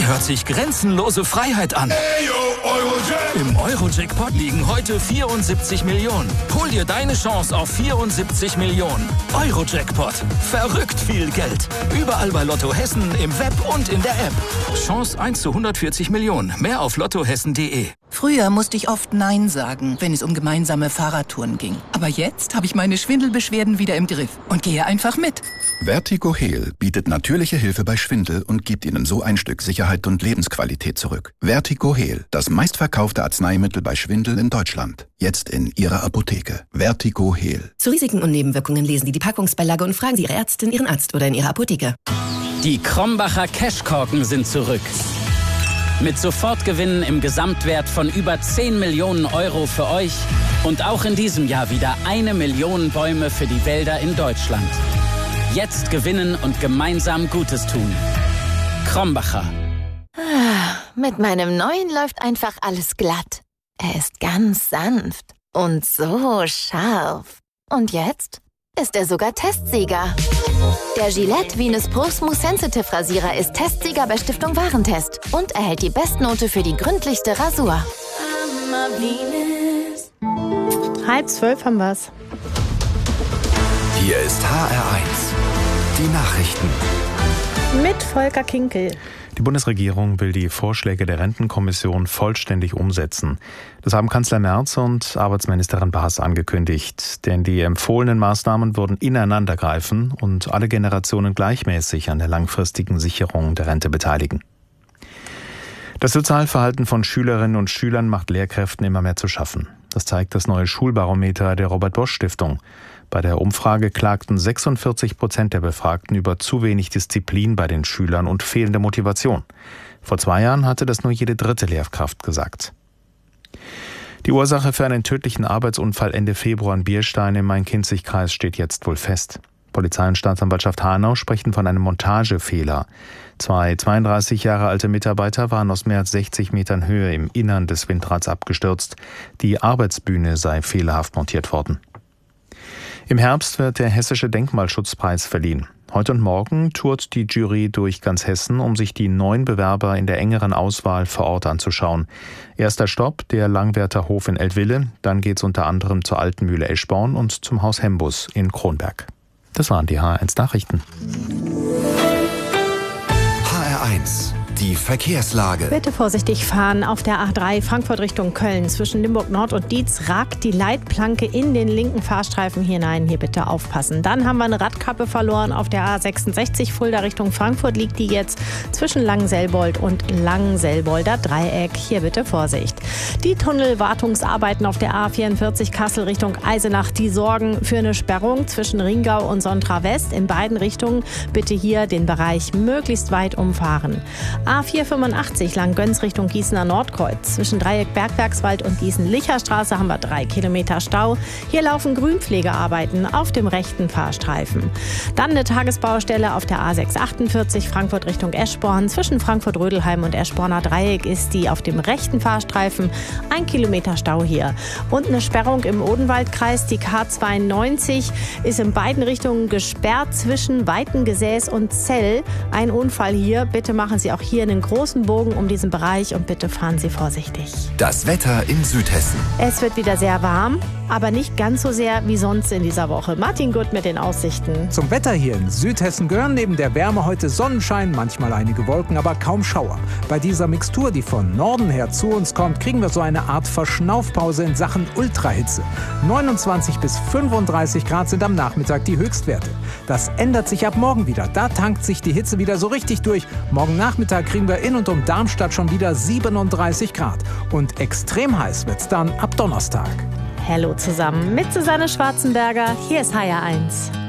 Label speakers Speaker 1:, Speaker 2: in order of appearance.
Speaker 1: hört sich grenzenlose Freiheit an. Im Euro-Jackpot liegen heute 74 Millionen. Hol dir deine Chance auf 74 Millionen. Euro-Jackpot. Verrückt viel Geld. Überall bei Lotto Hessen, im Web und in der App. Chance 1 zu 140 Millionen. Mehr auf lottohessen.de.
Speaker 2: Früher musste ich oft Nein sagen, wenn es um gemeinsame Fahrradtouren ging. Aber jetzt habe ich meine Schwindelbeschwerden wieder im Griff und gehe einfach mit.
Speaker 3: Vertigo Heal bietet natürliche Hilfe bei Schwindel und gibt Ihnen so ein Stück Sicherheit und Lebensqualität zurück. Vertigo Heal, das meistverkaufte Arzneimittel bei Schwindel in Deutschland. Jetzt in Ihrer Apotheke. Vertigo Heal.
Speaker 4: Zu Risiken und Nebenwirkungen lesen Sie die Packungsbeilage und fragen Sie Ihre Ärztin, Ihren Arzt oder in Ihrer Apotheke.
Speaker 5: Die Krombacher Cashkorken sind zurück. Mit Sofortgewinnen im Gesamtwert von über 10 Millionen Euro für euch und auch in diesem Jahr wieder 1 Million Bäume für die Wälder in Deutschland. Jetzt gewinnen und gemeinsam Gutes tun. Krombacher.
Speaker 6: Mit meinem neuen läuft einfach alles glatt. Er ist ganz sanft und so scharf. Und jetzt ist er sogar Testsieger. Der Gillette Venus Pro Smooth Sensitive Rasierer ist Testsieger bei Stiftung Warentest und erhält die Bestnote für die gründlichste Rasur.
Speaker 7: 11:30 haben wir's.
Speaker 8: Hier ist HR1. Die Nachrichten.
Speaker 7: Mit Volker Kinkel.
Speaker 9: Die Bundesregierung will die Vorschläge der Rentenkommission vollständig umsetzen. Das haben Kanzler Merz und Arbeitsministerin Baas angekündigt. Denn die empfohlenen Maßnahmen würden ineinander greifen und alle Generationen gleichmäßig an der langfristigen Sicherung der Rente beteiligen. Das Sozialverhalten von Schülerinnen und Schülern macht Lehrkräften immer mehr zu schaffen. Das zeigt das neue Schulbarometer der Robert-Bosch-Stiftung. Bei der Umfrage klagten 46% der Befragten über zu wenig Disziplin bei den Schülern und fehlende Motivation. Vor 2 Jahren hatte das nur jede 3. Lehrkraft gesagt. Die Ursache für einen tödlichen Arbeitsunfall Ende Februar in Bierstein im Main-Kinzig-Kreis steht jetzt wohl fest. Polizei und Staatsanwaltschaft Hanau sprechen von einem Montagefehler. 2 32 Jahre alte Mitarbeiter waren aus mehr als 60 Metern Höhe im Innern des Windrads abgestürzt. Die Arbeitsbühne sei fehlerhaft montiert worden. Im Herbst wird der Hessische Denkmalschutzpreis verliehen. Heute und morgen tourt die Jury durch ganz Hessen, um sich die 9 Bewerber in der engeren Auswahl vor Ort anzuschauen. Erster Stopp, der Langwerter Hof in Eltville. Dann geht's unter anderem zur Alten Mühle Eschborn und zum Haus Hembus in Kronberg. Das waren die HR1 Nachrichten.
Speaker 8: HR1. Die Verkehrslage.
Speaker 7: Bitte vorsichtig fahren auf der A3 Frankfurt Richtung Köln. Zwischen Limburg Nord und Dietz ragt die Leitplanke in den linken Fahrstreifen hinein. Hier bitte aufpassen. Dann haben wir eine Radkappe verloren auf der A66 Fulda Richtung Frankfurt. Liegt die jetzt zwischen Langenselbold und Langenselbolder Dreieck. Hier bitte Vorsicht. Die Tunnelwartungsarbeiten auf der A44 Kassel Richtung Eisenach, die sorgen für eine Sperrung zwischen Ringau und Sontra West. In beiden Richtungen bitte hier den Bereich möglichst weit umfahren. A485 lang Göns Richtung Gießener Nordkreuz. Zwischen Dreieck Bergwerkswald und Gießen-Licher-Straße haben wir 3 Kilometer Stau. Hier laufen Grünpflegearbeiten auf dem rechten Fahrstreifen. Dann eine Tagesbaustelle auf der A648 Frankfurt Richtung Eschborn. Zwischen Frankfurt-Rödelheim und Eschborner Dreieck ist die auf dem rechten Fahrstreifen. 1 Kilometer Stau hier. Und eine Sperrung im Odenwaldkreis. Die K92 ist in beiden Richtungen gesperrt zwischen Weitengesäß und Zell. Ein Unfall hier. Bitte machen Sie auch hier einen großen Bogen um diesen Bereich und bitte fahren Sie vorsichtig.
Speaker 8: Das Wetter in Südhessen.
Speaker 7: Es wird wieder sehr warm, aber nicht ganz so sehr wie sonst in dieser Woche. Martin Gutt mit den Aussichten.
Speaker 10: Zum Wetter hier in Südhessen gehören neben der Wärme heute Sonnenschein, manchmal einige Wolken, aber kaum Schauer. Bei dieser Mixtur, die von Norden her zu uns kommt, kriegen wir so eine Art Verschnaufpause in Sachen Ultrahitze. 29 bis 35 Grad sind am Nachmittag die Höchstwerte. Das ändert sich ab morgen wieder. Da tankt sich die Hitze wieder so richtig durch. Morgen Nachmittag kriegen wir in und um Darmstadt schon wieder 37 Grad. Und extrem heiß wird's dann ab Donnerstag.
Speaker 7: Hallo zusammen mit Susanne Schwarzenberger. Hier ist HR1.